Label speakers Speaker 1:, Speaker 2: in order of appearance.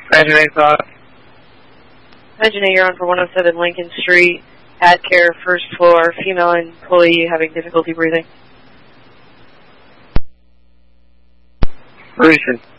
Speaker 1: Engine 8 thought.
Speaker 2: Engine 8, you're on for 107 Lincoln Street. AdCare, first floor, female employee having difficulty breathing.
Speaker 1: Recent.